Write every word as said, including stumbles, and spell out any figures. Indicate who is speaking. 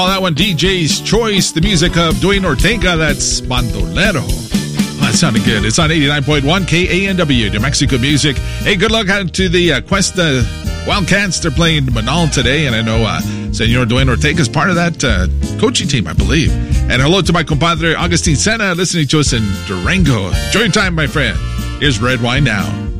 Speaker 1: Oh, that one, D J's Choice, the music of Dwayne Ortega. That's Bandolero. Oh, that sounded good. It's on eighty-nine point one K A N W, New Mexico Music. Hey, good luck out to the uh, Cuesta Wildcats. They're playing Manal today, and I know uh, Senor Dwayne Ortega is part of that uh, coaching team, I believe. And hello to my compadre, Augustine Sena, listening to us in Durango. Enjoy your time, my friend. Here's Red Wine Now.